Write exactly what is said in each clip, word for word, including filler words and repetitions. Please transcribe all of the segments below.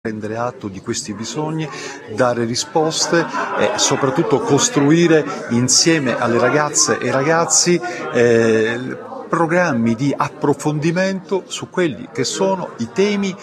Prendere atto di questi bisogni, dare risposte e soprattutto costruire insieme alle ragazze e ai ragazzi eh, programmi di approfondimento su quelli che sono i temi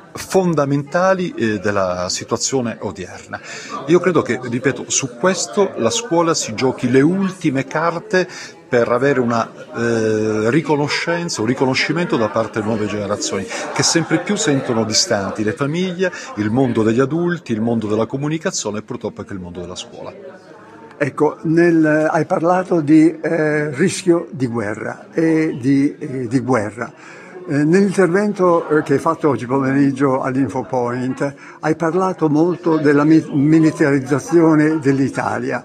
fondamentali eh, della situazione odierna. Io credo che, ripeto, su questo la scuola si giochi le ultime carte per avere una eh, riconoscenza, un riconoscimento da parte delle nuove generazioni, che sempre più sentono distanti le famiglie, il mondo degli adulti, il mondo della comunicazione e purtroppo anche il mondo della scuola. Ecco, nel, hai parlato di eh, rischio di guerra e di, eh, di guerra. Eh, nell'intervento eh, che hai fatto oggi pomeriggio all'Infopoint hai parlato molto della mi- militarizzazione dell'Italia.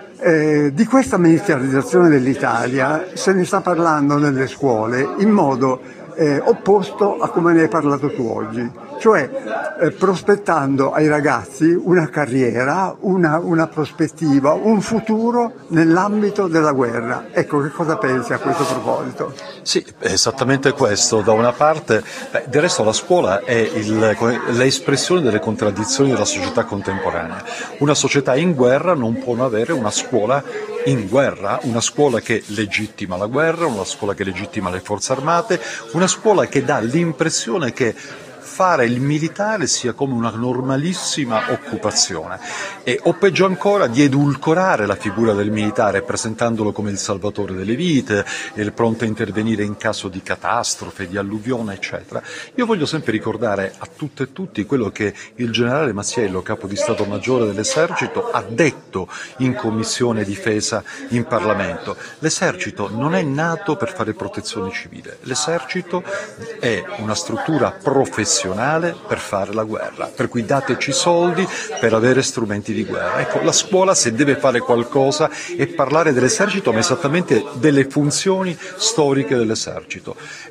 Eh, di questa militarizzazione dell'Italia se ne sta parlando nelle scuole in modo eh, opposto a come ne hai parlato tu oggi, cioè eh, prospettando ai ragazzi una carriera, una, una prospettiva, un futuro nell'ambito della guerra. Ecco, che cosa pensi a questo proposito? Sì, è esattamente questo. Da una parte, beh, del resto la scuola è il, l'espressione delle contraddizioni della società contemporanea. Una società in guerra non può avere una scuola in guerra, una scuola che legittima la guerra, una scuola che legittima le forze armate, una scuola che dà l'impressione che fare il militare sia come una normalissima occupazione e, o peggio ancora, di edulcorare la figura del militare presentandolo come il salvatore delle vite, il pronto a intervenire in caso di catastrofe, di alluvione, eccetera. Io voglio sempre ricordare a tutte e tutti quello che il generale Masiello, capo di Stato Maggiore dell'Esercito, ha detto in Commissione Difesa in Parlamento. L'Esercito non è nato per fare protezione civile, l'Esercito è una struttura professionale per fare la guerra, per cui dateci soldi per avere strumenti di guerra. Ecco, la scuola, se deve fare qualcosa, è parlare dell'esercito, ma esattamente delle funzioni storiche dell'esercito.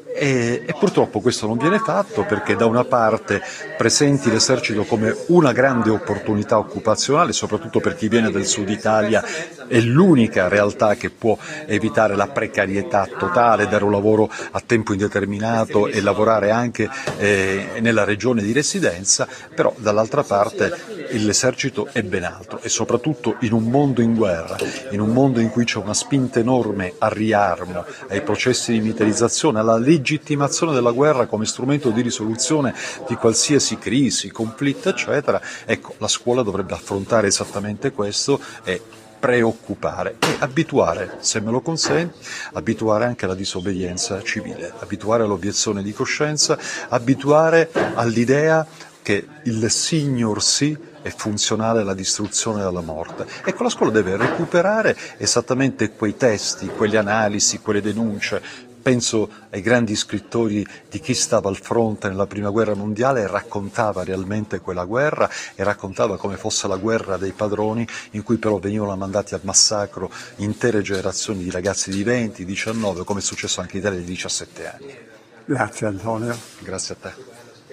E, e purtroppo questo non viene fatto perché da una parte presenti l'esercito come una grande opportunità occupazionale, soprattutto per chi viene del sud Italia, è l'unica realtà che può evitare la precarietà totale, dare un lavoro a tempo indeterminato e lavorare anche eh, nella regione di residenza, però dall'altra parte l'esercito è ben altro e soprattutto in un mondo in guerra, in un mondo in cui c'è una spinta enorme al riarmo, ai processi di militarizzazione, alla legittimazione della guerra come strumento di risoluzione di qualsiasi crisi, conflitto, eccetera. Ecco, la scuola dovrebbe affrontare esattamente questo e preoccupare e abituare, se me lo consenti, abituare anche alla disobbedienza civile, abituare all'obiezione di coscienza, abituare all'idea che il signor sì è funzionale alla distruzione e alla morte. Ecco, la scuola deve recuperare esattamente quei testi, quelle analisi, quelle denunce. Penso ai grandi scrittori di chi stava al fronte nella prima guerra mondiale e raccontava realmente quella guerra e raccontava come fosse la guerra dei padroni, in cui però venivano mandati al massacro intere generazioni di ragazzi di venti, diciannove, come è successo anche in Italia di diciassette anni. Grazie Antonio. Grazie a te.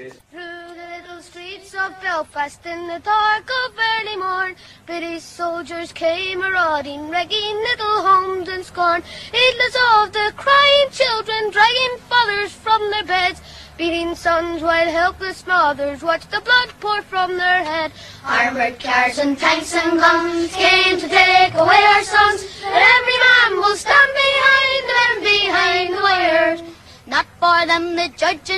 Of Belfast in the dark of early morn, British soldiers came marauding, wrecking little homes in scorn. Heedless of the crying children, dragging fathers from their beds, beating sons while helpless mothers watched the blood pour from their head. Armored cars and tanks and guns came to take away our sons, and every man will stand behind them, behind the wires. Not for them the judges